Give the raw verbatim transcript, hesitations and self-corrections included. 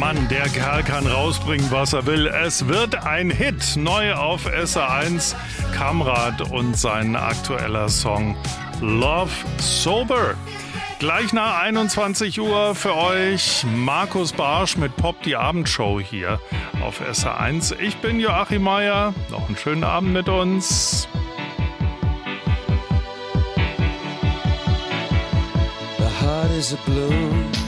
Mann, der Kerl kann rausbringen, was er will. Es wird ein Hit. Neu auf S R eins. Kamrat und sein aktueller Song Love Sober. Gleich nach einundzwanzig Uhr für euch Markus Barsch mit Pop die Abendshow hier auf S R eins. Ich bin Joachim Meier. Noch einen schönen Abend mit uns. The heart is a blue.